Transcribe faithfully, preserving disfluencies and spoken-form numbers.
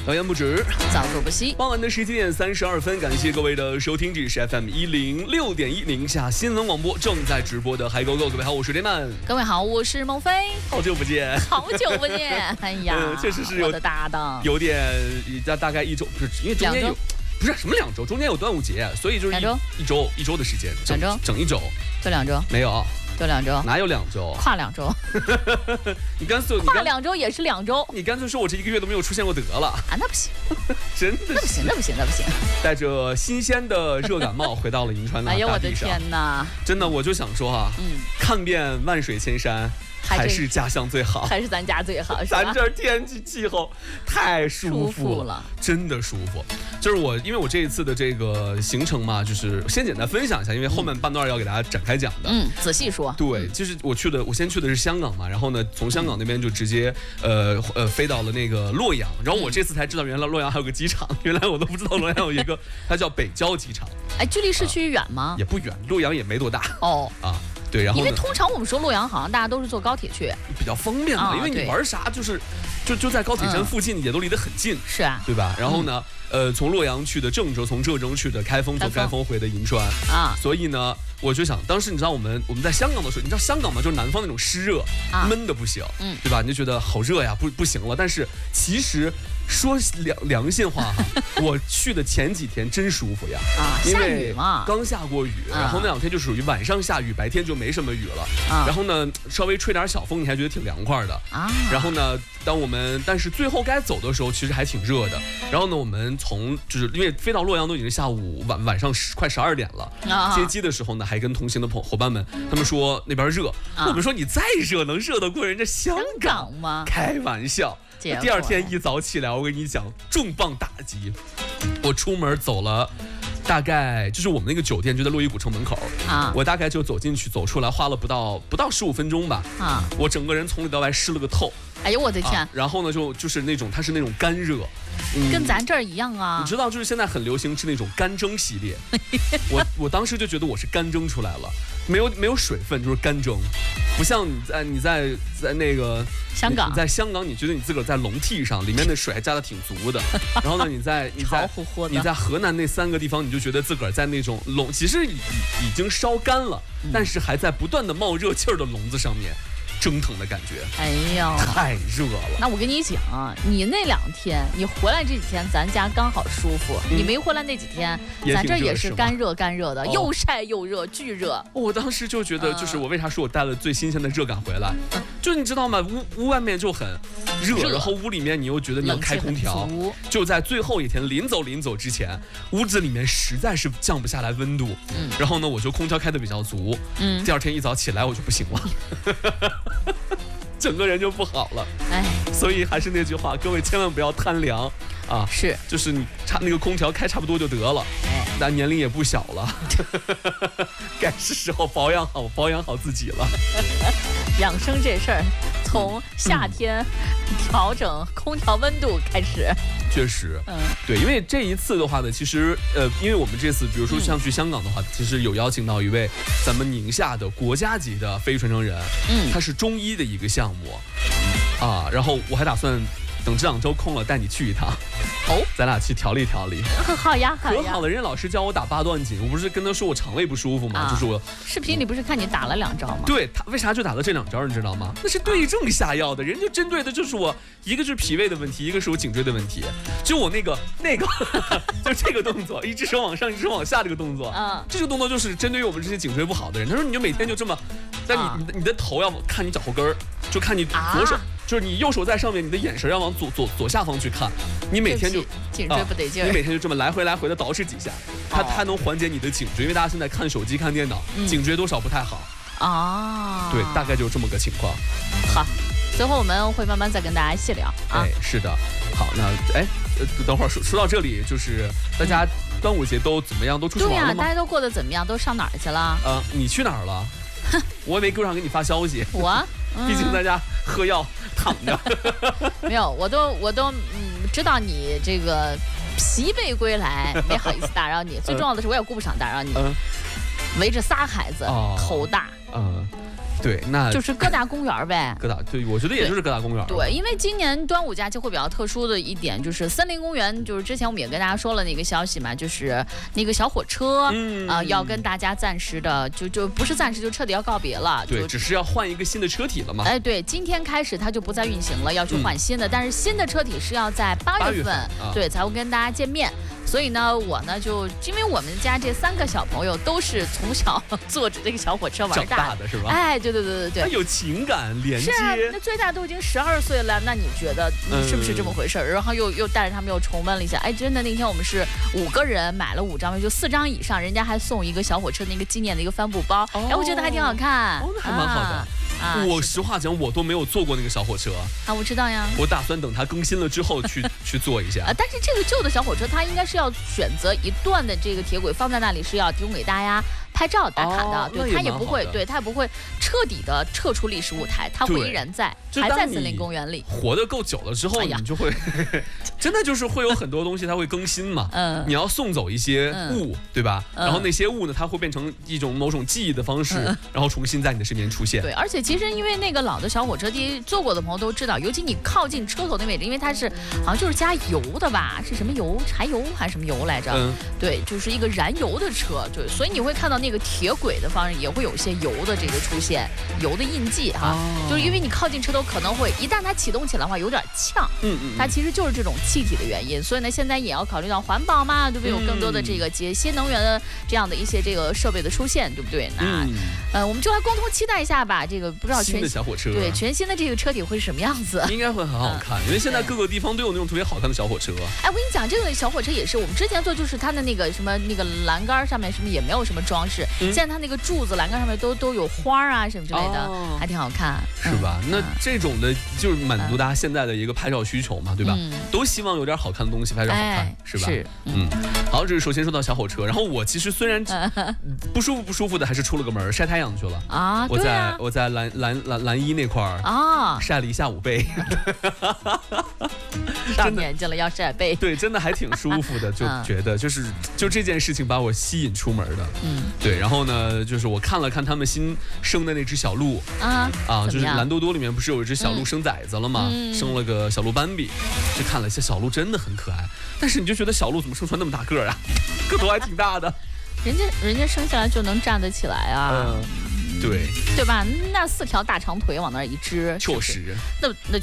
谣言不止， 早做不息。 傍晚的十七点三十二分，感谢各位的收听，这是 F M 一零六点一宁夏新闻广播正在直播的嗨狗狗。各位好，我是雷曼。 各位好，我是孟非。 好久不见， 好久不见。哎呀， 呃、确实是有我的搭档， 有点大大概一周，不是因为中间有。不是什么两周，中间有端午节，所以就是一周一周一周的时间， 两周整一周， 就两周， 没有， 就两周， 哪有两周？ 跨两周， 你干脆跨两周也是两周， 你干脆说我这一个月都没有出现过得了啊，那不行， 真的那不行，那不行，那不行。 带着新鲜的热感冒回到了银川的大地上， 哎呦我的天哪！ 真的，我就想说哈，嗯，看遍万水千山。还是家乡最好， 还是咱家最好，是吧？ 咱这儿天气气候太舒服了，真的舒服。就是我，因为我这一次的这个行程嘛，就是先简单分享一下，因为后面半段要给大家展开讲的。 嗯，仔细说。 对，就是我去的，我先去的是香港嘛，然后呢，从香港那边就直接呃呃飞到了那个洛阳，然后我这次才知道原来洛阳还有个机场，原来我都不知道洛阳有一个，它叫北郊机场。 哎，距离市区远吗？ 也不远，洛阳也没多大。 哦啊。对，然后因为通常我们说洛阳好像大家都是坐高铁去， 比较方便嘛，因为你玩啥就是，就就在高铁站附近，也都离得很近， 是啊， 对吧？然后呢，呃，从洛阳去的郑州，从浙州去的开封，从开封回的银川啊，所以呢，我就想，当时你知道我们我们在香港的时候，你知道香港嘛，就是南方那种湿热，闷的不行，嗯，对吧？你就觉得好热呀，不不行了。但是其实说良良心话哈，我去的前几天真舒服呀， 啊，下雨嘛， 刚下过雨，然后那两天就属于晚上下雨，白天就没什么雨了，啊，然后呢，稍微吹点小风，你还觉得挺凉快的啊。然后呢，当我们但是最后该走的时候，其实还挺热的。然后呢，我们从就是因为飞到洛阳都已经下午晚晚上十快十二点了，啊，接机的时候呢，还跟同行的朋伙伴们他们说那边热，啊，我们说你再热能热得过人家香港吗？ 开玩笑。第二天一早起来，我跟你讲，重磅打击。我出门走了，大概就是我们那个酒店就在洛邑古城门口啊，我大概就走进去走出来，花了不到不到十五分钟吧啊，我整个人从里到外湿了个透。 哎呦我的天！ 啊，然后呢，就就是那种它是那种干热， 嗯，跟咱这儿一样啊。 你知道，就是现在很流行吃那种干蒸系列，我我当时就觉得我是干蒸出来了，没有没有水分，就是干蒸，不像你在你在在那个香港， 你在香港，你觉得你自个儿在笼屉上，里面的水还加的挺足的，然后呢，你在你在潮乎乎的， 你在河南那三个地方，你就觉得自个儿在那种笼，其实已已经烧干了，嗯，但是还在不断的冒热气儿的笼子上面。蒸腾的感觉， 哎呦， 太热了。 那我跟你讲啊，你那两天，你回来这几天，咱家刚好舒服。嗯，你没回来那几天，咱这也是干热干热的，哦，又晒又热，巨热。 我当时就觉得，就是我为啥说我带了最新鲜的热感回来，嗯，就你知道吗？屋屋外面就很热，然后屋里面你又觉得你要开空调，就在最后一天临走临走之前，屋子里面实在是降不下来温度。嗯，然后呢，我就空调开的比较足。嗯，第二天一早起来我就不行了。整个人就不好了，哎，所以还是那句话，各位千万不要贪凉啊！ 是， 就是你差那个空调开差不多就得了，哎，但年龄也不小了，该是时候保养好保养好自己了。 养生这事儿，从夏天调整空调温度开始。 确实，嗯，对，因为这一次的话呢，其实，呃，因为我们这次，比如说像去香港的话，嗯，其实有邀请到一位咱们宁夏的国家级的非遗传承人，嗯，他是中医的一个项目，啊，然后我还打算等这两周空了带你去一趟，哦，咱俩去调理调理。 好呀，好呀。 可好了，人家老师教我打八段锦，我不是跟他说我肠胃不舒服吗？啊，就是我视频里不是看你打了两招吗？ 对他为啥就打了这两招，你知道吗？那是对症下药的，人就针对的就是我，一个就是脾胃的问题，一个是我颈椎的问题。就我那个那个，就这个动作，一只手往上，一只手往下这个动作，嗯，这个动作就是针对于我们这些颈椎不好的人。他说你就每天就这么，但你、啊、你, 你的头要看你脚后跟儿，就看你左手。啊，就是你右手在上面，你的眼神要往左左左下方去看，你每天就颈椎不得劲， 啊，你每天就这么来回来回的捯饬几下，它它能缓解你的颈椎，因为大家现在看手机看电脑，嗯，颈椎多少不太好啊。对，大概就是这么个情况。 好，最后我们会慢慢再跟大家细聊啊。 哎，是的。好，那哎，等会儿说说到这里，就是大家端午节都怎么样？都出去玩了吗？ 对呀，大家都过得怎么样？都上哪儿去了？ 呃，你去哪儿了？我也没顾上给你发消息。 我。 毕竟在家喝药躺着， 没有，我都我都嗯知道你这个疲惫归来，没好意思打扰你。最重要的是，我也顾不上打扰你。嗯，围着仨孩子，哦，头大。 嗯， 对，那就是各大公园呗。 各大对，我觉得也就是各大公园。 对，因为今年端午假期会比较特殊的一点，就是森林公园，就是之前我们也跟大家说了那个消息嘛，就是那个小火车啊、嗯呃，要跟大家暂时的就就不是暂时，就彻底要告别了。 对，只是要换一个新的车体了嘛。 哎，对，今天开始它就不再运行了，要去换新的，嗯、但是新的车体是要在八月份, 月份、啊、对才会跟大家见面。所以呢，我呢就因为我们家这三个小朋友都是从小坐着这个小火车玩大的，是吧？ 哎，对对对对对， 它有情感连接。 是啊，那最大都已经十二岁了，那你觉得是不是这么回事？嗯、然后又又带着他们又重温了一下，哎，真的那天我们是五个人买了五张票，就四张以上，人家还送一个小火车那个纪念的一个帆布包，哦、哎，我觉得还挺好看。 哦，那还蛮好的。啊啊、我实话讲，我都没有坐过那个小火车啊，我知道呀。 我打算等它更新了之后去去坐一下啊。但是这个旧的小火车，它应该是要选择一段的这个铁轨放在那里，是要提供给大家拍照打卡的。 哦、 对，它也不会，对，它也不会彻底的撤出历史舞台，它会依然在，还在森林公园里。 活得够久了之后，哎、你就会真的就是会有很多东西它会更新嘛。嗯。你要送走一些物，嗯、对吧？嗯、然后那些物呢，它会变成一种某种记忆的方式，嗯、然后重新在你的身边出现。 对，而且其实因为那个老的小火车，第一坐过的朋友都知道，尤其你靠近车头那位置，因为它是好像就是加油的吧？是什么油？柴油还是什么油来着？嗯。对，就是一个燃油的车，对，所以你会看到那个铁轨的方向也会有一些油的这个出现，油的印记哈。哦、就是因为你靠近车头，可能会一旦它启动起来的话，有点呛。嗯嗯。它其实就是这种气体的原因，所以呢，现在也要考虑到环保嘛，对不对？有更多的这个节新能源的这样的一些这个设备的出现，对不对？那、嗯、呃，我们就来共同期待一下吧。这个不知道全新的小火车， 对全新的这个车体会是什么样子？ 应该会很好看，嗯、因为现在各个地方都有那种特别好看的小火车。 哎，我跟你讲，这个小火车也是我们之前做，就是它的那个什么那个栏杆上面什么也没有什么装饰，嗯、现在它那个柱子栏杆上面都都有花啊什么之类的，哦、还挺好看， 是吧？嗯、那这种的就是满足大家现在的一个拍照需求嘛，对吧？嗯、都希望有点好看的东西拍照好看，哎、是吧？ 是， 嗯。好，这是首先说到小火车，然后我其实虽然不舒服不舒服的，还是出了个门晒太阳去了啊。我在、啊、我在蓝蓝蓝蓝一那块儿啊晒了一下午背。 上年纪了要晒背， 对，真的还挺舒服的，就觉得就是就这件事情把我吸引出门的，嗯，对。然后呢，就是我看了看他们新生的那只小鹿啊啊，就是蓝多多里面不是有一只小鹿生崽子了吗？嗯、生了个小鹿斑比，就看了一下小鹿真的很可爱，但是你就觉得小鹿怎么生出来那么大个儿啊？个头还挺大的， 人家人家生下来就能站得起来啊。 嗯对对吧？那四条大长腿往那儿一支， 确实， 那那。